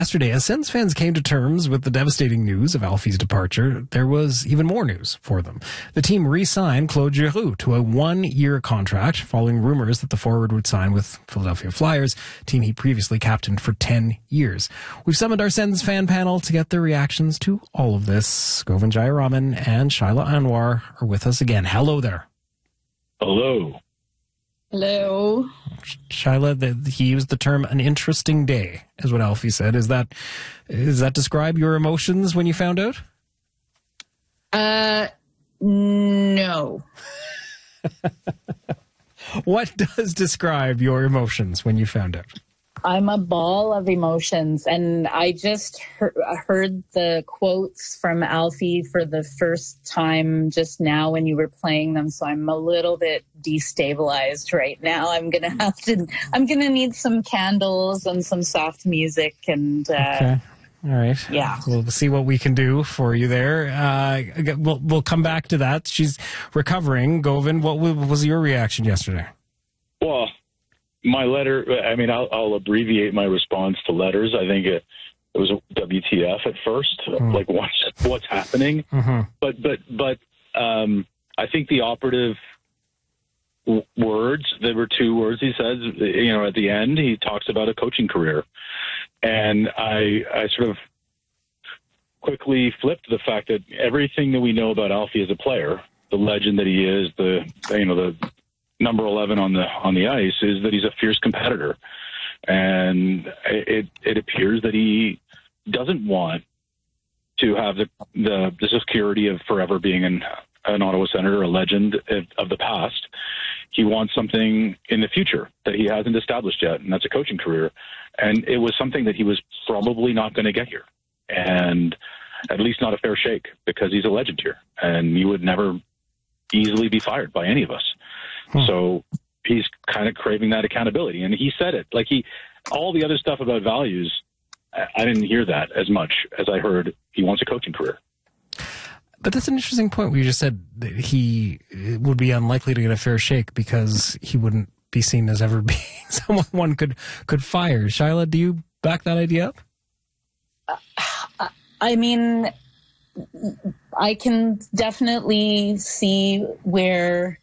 Yesterday, as Sens fans came to terms with the devastating news of Alfie's departure, there was even more news for them. The team re-signed Claude Giroux to a 1-year contract following rumors that the forward would sign with Philadelphia Flyers, team he previously captained for 10 years. We've summoned our Sens fan panel to get their reactions to all of this. Govind Jayaraman and Shaila Anwar are with us again. Hello there. Hello. Hello. Shaila, he used the term "an interesting day," is what Alfie said. Does that describe your emotions when you found out? No. What does describe your emotions when you found out? I'm a ball of emotions, and I just heard the quotes from Alfie for the first time just now when you were playing them, so I'm a little bit destabilized right now. I'm gonna need some candles and some soft music, and okay. All right. Yeah. We'll see what we can do for you there. We'll come back to that. She's recovering. Govind, what was your reaction yesterday? Well, my letter, I'll abbreviate my response to letters. I think it was a WTF at first, like what's happening. Mm-hmm. But I think the operative words, there were 2 words he says, at the end, he talks about a coaching career. And I sort of quickly flipped the fact that everything that we know about Alfie as a player, the legend that he is, the number 11 on the ice, is that he's a fierce competitor, and it appears that he doesn't want to have the security of forever being an Ottawa Senator, a legend of the past. He wants something in the future that he hasn't established yet, and that's a coaching career. And it was something that he was probably not going to get here, and at least not a fair shake, because he's a legend here, and he would never easily be fired by any of us. So he's kind of craving that accountability. And he said it. Like all the other stuff about values, I didn't hear that as much as I heard he wants a coaching career. But that's an interesting point where you just said that he would be unlikely to get a fair shake because he wouldn't be seen as ever being someone one could fire. Shaila, do you back that idea up? I mean, I can definitely see where...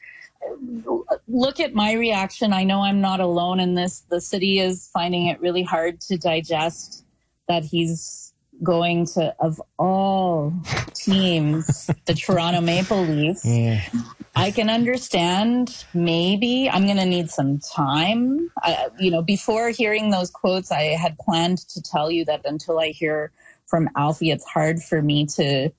Look at my reaction. I know I'm not alone in this. The city is finding it really hard to digest that he's going to, of all teams, the Toronto Maple Leafs. Yeah. I can understand. Maybe I'm going to need some time. Before hearing those quotes, I had planned to tell you that until I hear from Alfie, it's hard for me to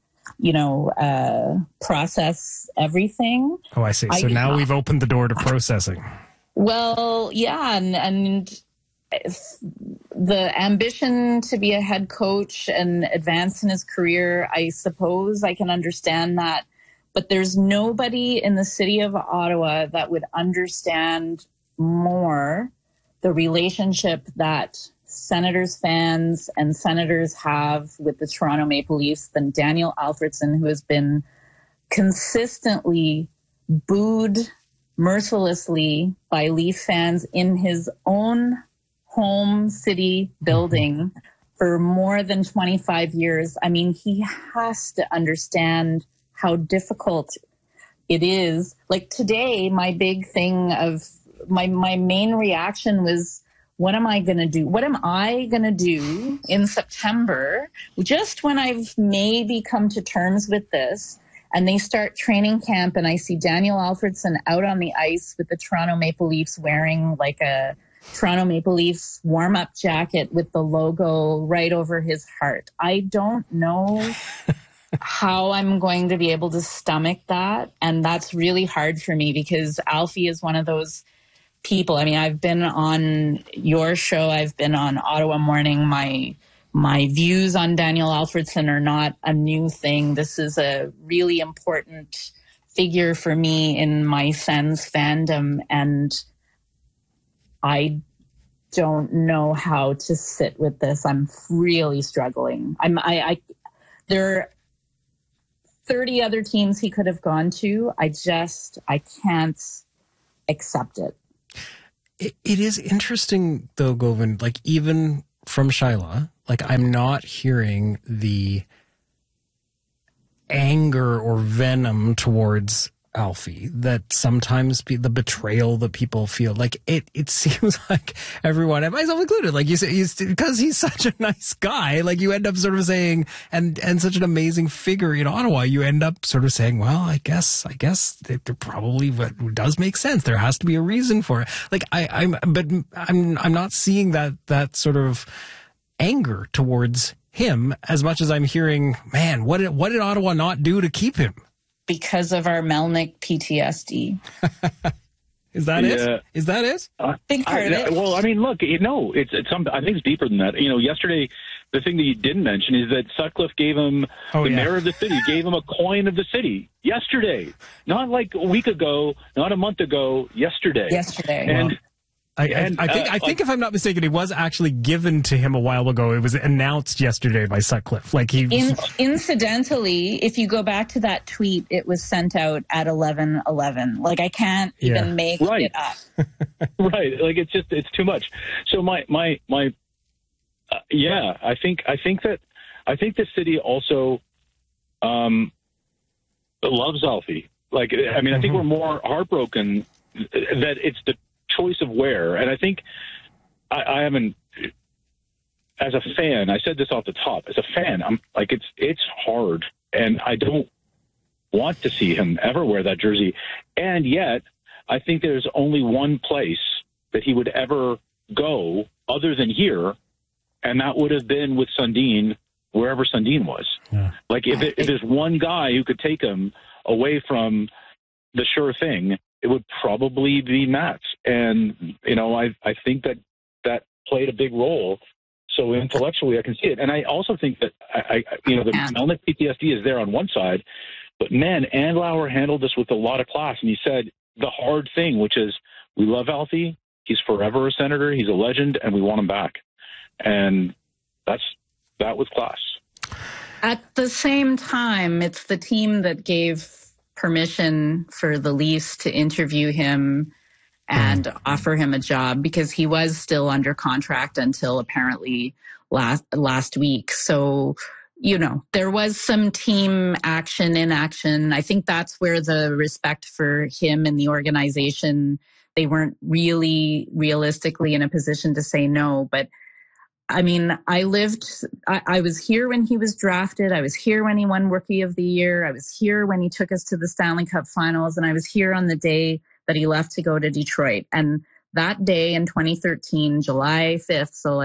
process everything. Oh, I see. So now we've opened the door to processing. Well, yeah, and the ambition to be a head coach and advance in his career, I suppose I can understand that. But there's nobody in the city of Ottawa that would understand more the relationship that Senators fans and Senators have with the Toronto Maple Leafs than Daniel Alfredsson, who has been consistently booed mercilessly by Leaf fans in his own home city building for more than 25 years. I mean, he has to understand how difficult it is. Like today, my big thing of my main reaction was, what am I going to do? What am I going to do in September, just when I've maybe come to terms with this, and they start training camp and I see Daniel Alfredsson out on the ice with the Toronto Maple Leafs wearing like a Toronto Maple Leafs warm-up jacket with the logo right over his heart. I don't know how I'm going to be able to stomach that, and that's really hard for me because Alfie is one of those people. I mean, I've been on your show. I've been on Ottawa Morning. My views on Daniel Alfredsson are not a new thing. This is a really important figure for me in my Sens fandom, and I don't know how to sit with this. I'm really struggling. There are 30 other teams he could have gone to. I can't accept it. It is interesting, though, Govind, like even from Shaila, like I'm not hearing the anger or venom towards Alfie that sometimes the betrayal that people feel. Like it seems like everyone, and myself included, like you say, because he's such a nice guy, like you end up sort of saying, and such an amazing figure in Ottawa, you end up sort of saying, well, I guess there probably does make sense. There has to be a reason for it. Like I'm not seeing that sort of anger towards him as much as I'm hearing, man, what did Ottawa not do to keep him? Because of our Melnyk PTSD. Is that it? Is that it? Big part of it. Well, I mean, look, it's something. I think it's deeper than that. Yesterday, the thing that you didn't mention is that Sutcliffe gave him mayor of the city, gave him a coin of the city yesterday, not like a week ago, not a month ago, yesterday. And. Wow. I think if I'm not mistaken, it was actually given to him a while ago. It was announced yesterday by Sutcliffe. Like incidentally, if you go back to that tweet, it was sent out at 11:11. Like I can't even make it up. Right. Like it's too much. So I think the city also loves Alfie. Like, I mean, I think we're more heartbroken that it's the choice of where. And I think I haven't, as a fan, I said this off the top, as a fan, I'm like, it's hard, and I don't want to see him ever wear that jersey. And yet I think there's only one place that he would ever go other than here, and that would have been with Sundin, wherever Sundin was. Yeah. Like if there's one guy who could take him away from the sure thing, it would probably be Matt. And, I think that played a big role. So intellectually, I can see it. And I also think that, the Melnyk PTSD is there on one side, but man, Andlauer handled this with a lot of class. And he said the hard thing, which is, we love Alfie. He's forever a Senator. He's a legend, and we want him back. And that was class. At the same time, it's the team that gave permission for the Leafs to interview him and offer him a job, because he was still under contract until apparently last week. So, there was some team action in action. I think that's where the respect for him and the organization, they weren't really realistically in a position to say no. But I mean, I was here when he was drafted. I was here when he won Rookie of the Year. I was here when he took us to the Stanley Cup Finals. And I was here on the day that he left to go to Detroit. And that day in 2013, July 5th, so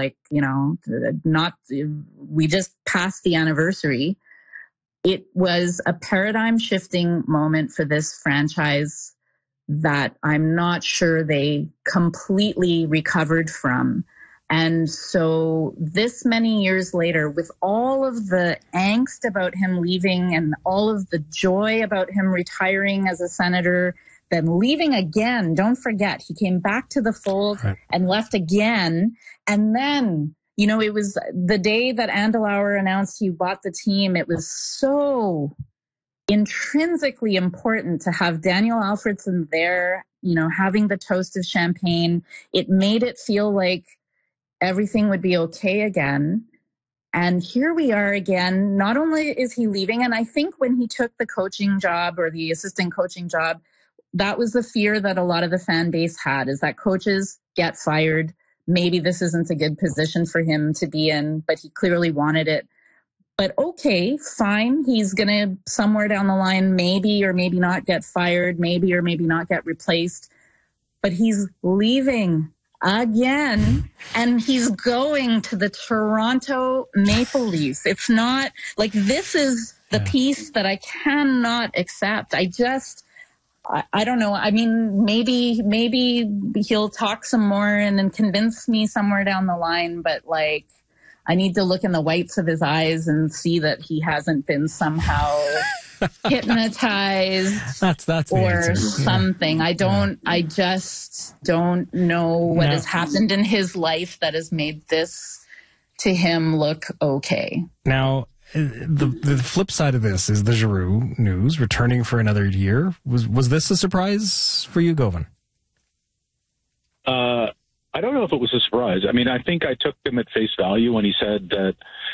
we just passed the anniversary. It was a paradigm shifting moment for this franchise that I'm not sure they completely recovered from. And so this many years later, with all of the angst about him leaving and all of the joy about him retiring as a senator, then leaving again, don't forget, he came back to the fold and left again. And then, it was the day that Andlauer announced he bought the team. It was so intrinsically important to have Daniel Alfredsson there, having the toast of champagne. It made it feel like everything would be okay again. And here we are again. Not only is he leaving, and I think when he took the coaching job or the assistant coaching job, that was the fear that a lot of the fan base had, is that coaches get fired. Maybe this isn't a good position for him to be in, but he clearly wanted it. But okay, fine. He's going to somewhere down the line, maybe or maybe not get fired, maybe or maybe not get replaced. But he's leaving again, and he's going to the Toronto Maple Leafs. It's not like, this is the piece that I cannot accept. I don't know. I mean, maybe he'll talk some more and then convince me somewhere down the line, but I need to look in the whites of his eyes and see that he hasn't been somehow hypnotized that's or something. I just don't know what has happened in his life that has made this to him look okay. Now, the flip side of this is the Giroux news returning for another year. Was this a surprise for you, Govan? I don't know if it was a surprise. I mean, I think I took him at face value when he said that